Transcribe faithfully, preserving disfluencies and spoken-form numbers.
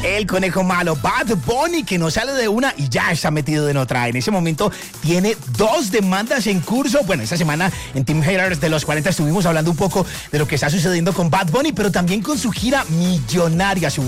el conejo malo Bad Bunny, que no sale de una y ya está metido en otra. En ese momento tiene dos demandas en curso. Bueno, esta semana en Team Haters de los cuarenta estuvimos hablando un poco de lo que está sucediendo con Bad Bunny, pero también con su gira millonaria, su